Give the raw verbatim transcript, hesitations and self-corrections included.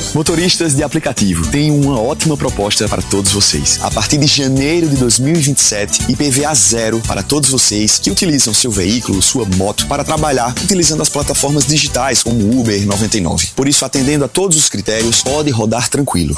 Motoristas de aplicativo, tem uma ótima proposta para todos vocês. A partir de janeiro de dois mil e vinte e sete, I P V A zero para todos vocês que utilizam seu veículo, sua moto, para trabalhar utilizando as plataformas digitais como Uber noventa e nove. Por isso, atendendo a todos os critérios, pode rodar tranquilo.